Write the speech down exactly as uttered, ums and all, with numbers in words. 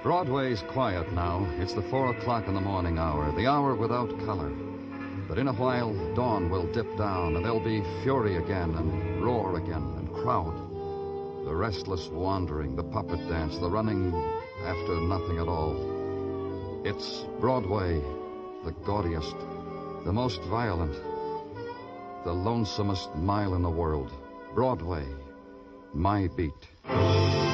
Broadway's quiet now. It's the four o'clock in the morning hour, the hour without color. But in a while, dawn will dip down, and there'll be fury again, and roar again, and crowd. The restless wandering, the puppet dance, the running after nothing at all. It's Broadway, the gaudiest, the most violent, the lonesomest mile in the world. Broadway, my beat.